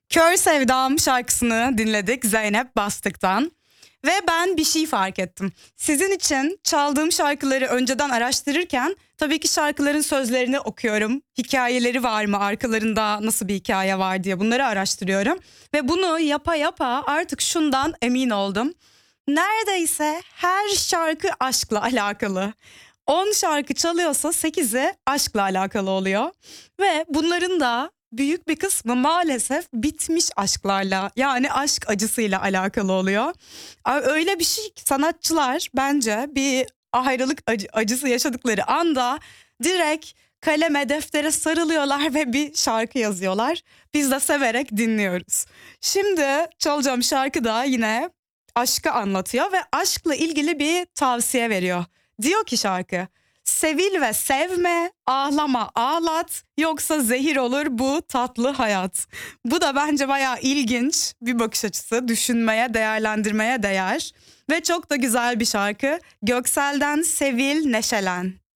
Kör Sevdam şarkısını dinledik Zeynep Bastık'tan. Ve ben bir şey fark ettim. Sizin için çaldığım şarkıları önceden araştırırken tabii ki şarkıların sözlerini okuyorum. Hikayeleri var mı, arkalarında nasıl bir hikaye var diye bunları araştırıyorum. Ve bunu yapa yapa artık şundan emin oldum. Neredeyse her şarkı aşkla alakalı. 10 şarkı çalıyorsa 8'i aşkla alakalı oluyor. Ve bunların da büyük bir kısmı maalesef bitmiş aşklarla, yani aşk acısıyla alakalı oluyor. Öyle bir şey ki sanatçılar bence bir ayrılık acısı yaşadıkları anda direkt kaleme deftere sarılıyorlar ve bir şarkı yazıyorlar. Biz de severek dinliyoruz. Şimdi çalacağım şarkı da yine aşkı anlatıyor ve aşkla ilgili bir tavsiye veriyor. Diyor ki şarkı: sevil ve sevme, ağlama ağlat, yoksa zehir olur bu tatlı hayat. Bu da bence bayağı ilginç bir bakış açısı, düşünmeye, değerlendirmeye değer ve çok da güzel bir şarkı. Göksel'den Sevil Neşelen.